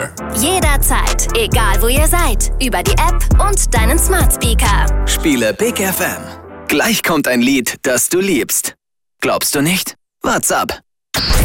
Speaker. Jederzeit, egal wo ihr seid. Über die App und deinen Smart Speaker. Spiele Big FM. Gleich kommt ein Lied, das du liebst. Glaubst du nicht? Wart's ab.